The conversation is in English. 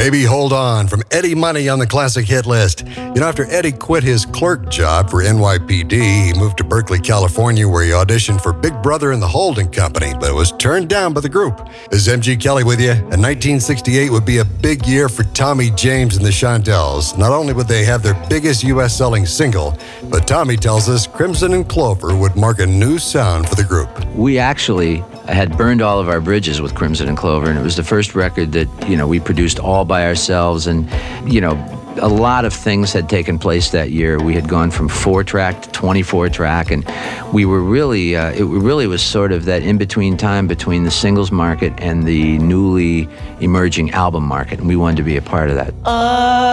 Baby Hold On from Eddie Money on the classic hit list. After Eddie quit his clerk job for NYPD, he moved to Berkeley, California, where he auditioned for Big Brother and the Holding Company, but was turned down by the group. This is MG Kelly with you, and 1968 would be a big year for Tommy James and the Shondells. Not only would they have their biggest U.S. selling single, but Tommy tells us Crimson and Clover would mark a new sound for the group. We actually had burned all of our bridges with Crimson and Clover, and it was the first record that, we produced all by ourselves, and, a lot of things had taken place that year. We had gone from 4-track to 24-track, and we were really, it really was sort of that in-between time between the singles market and the newly emerging album market, and we wanted to be a part of that.